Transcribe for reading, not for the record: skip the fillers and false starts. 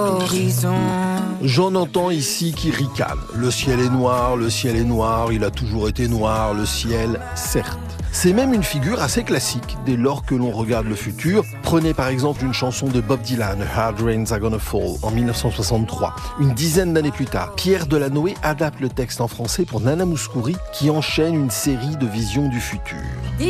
Horizon. J'en entends ici qui ricanent. Le ciel est noir, il a toujours été noir, le ciel, certes. C'est même une figure assez classique dès lors que l'on regarde le futur. Prenez par exemple une chanson de Bob Dylan, Hard Rains Are Gonna Fall, en 1963. Une dizaine d'années plus tard, Pierre Delanoë adapte le texte en français pour Nana Mouskouri qui enchaîne une série de visions du futur.